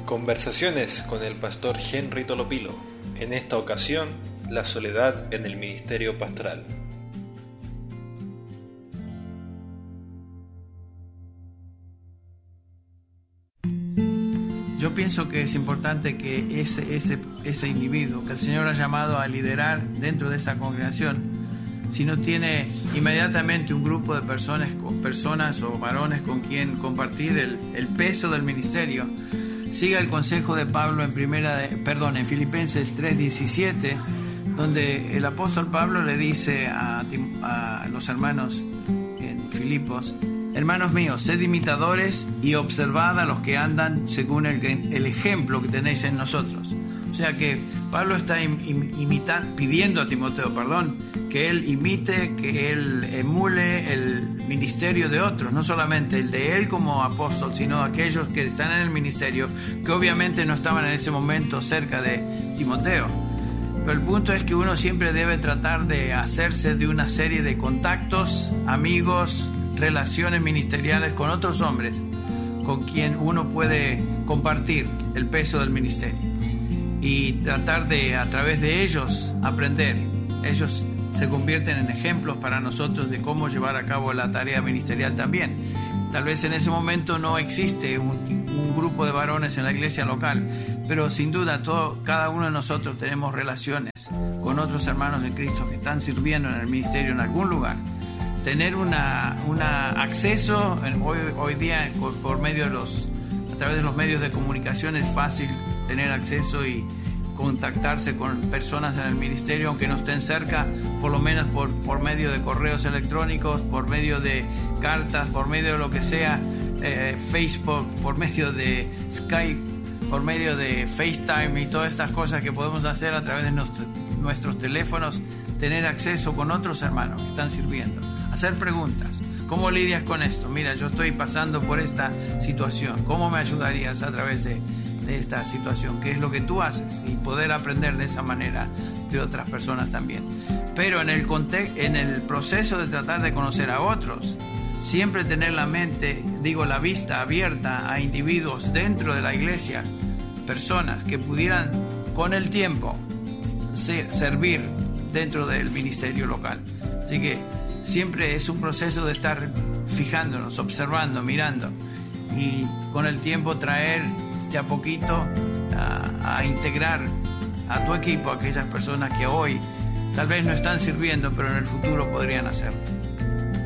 Conversaciones con el pastor Henry Tolopilo. En esta ocasión, la soledad en el ministerio pastoral. Yo pienso que es importante que ese individuo que el Señor ha llamado a liderar dentro de esa congregación, si no tiene inmediatamente un grupo de personas o varones con quien compartir el peso del ministerio, siga el consejo de Pablo en Filipenses 3:17, donde el apóstol Pablo le dice a los hermanos en Filipos: hermanos míos, sed imitadores y observad a los que andan según el ejemplo que tenéis en nosotros. O sea que Pablo está pidiendo a Timoteo, que él imite, que él emule el ministerio de otros, no solamente el de él como apóstol, sino aquellos que están en el ministerio, que obviamente no estaban en ese momento cerca de Timoteo. Pero el punto es que uno siempre debe tratar de hacerse de una serie de contactos, amigos, relaciones ministeriales con otros hombres con quien uno puede compartir el peso del ministerio y tratar de, a través de ellos, aprender. Ellos se convierten en ejemplos para nosotros de cómo llevar a cabo la tarea ministerial también. Tal vez en ese momento no existe un grupo de varones en la iglesia local, pero sin duda cada uno de nosotros tenemos relaciones con otros hermanos en Cristo que están sirviendo en el ministerio en algún lugar. Tener un acceso hoy día por medio a través de los medios de comunicación es fácil tener acceso y contactarse con personas en el ministerio, aunque no estén cerca, por lo menos por medio de correos electrónicos, por medio de cartas, por medio de lo que sea, Facebook, por medio de Skype, por medio de FaceTime y todas estas cosas que podemos hacer a través de nuestros teléfonos, tener acceso con otros hermanos que están sirviendo, hacer preguntas. ¿Cómo lidias con esto? Mira, yo estoy pasando por esta situación. ¿Cómo me ayudarías a través de esta situación? ¿Qué es lo que tú haces? Y poder aprender de esa manera de otras personas también. Pero en el proceso de tratar de conocer a otros, siempre tener la vista abierta a individuos dentro de la iglesia, personas que pudieran con el tiempo servir dentro del ministerio local. Así que siempre es un proceso de estar fijándonos, observando, mirando y con el tiempo traer de a poquito a integrar a tu equipo a aquellas personas que hoy tal vez no están sirviendo, pero en el futuro podrían hacerlo.